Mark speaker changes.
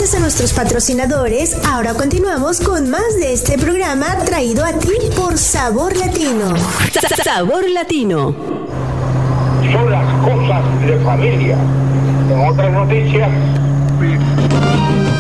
Speaker 1: gracias a nuestros patrocinadores, ahora continuamos con más de este programa traído a ti por Sabor Latino.
Speaker 2: Sabor Latino.
Speaker 3: Son las cosas de familia. En otras noticias,